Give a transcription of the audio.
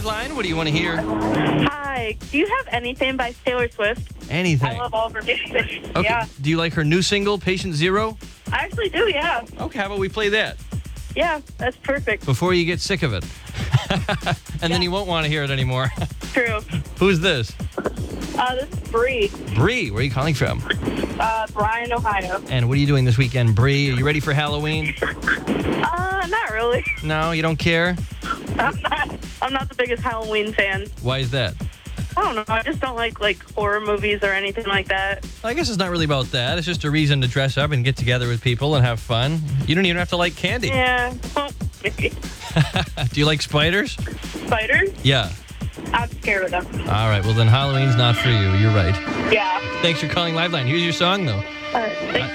Liveline. What do you want to hear? Hi. Do you have anything by Taylor Swift? Anything. I love all of her music. Okay. Yeah. Do you like her new single, Patient Zero? I actually do, yeah. Okay, how about we play that Yeah, that's perfect. before you get sick of it? And then you won't want to hear it anymore. True. Who's this? This is Bree. Bree, where are you calling from? Bryan, Ohio. And what are you doing this weekend, Bree? Are you ready for Halloween? Not really. No, you don't care? I'm not the biggest Halloween fan. Why is that? I don't know. I just don't like horror movies or anything like that. I guess it's not really about that. It's just a reason to dress up and get together with people and have fun. You don't even have to like candy. Yeah. Well, maybe. Do you like spiders? Spiders? Yeah. I'm scared of them. All right, well then Halloween's not for you. You're right. Yeah. Thanks for calling Liveline. Here's your song, though. Thanks.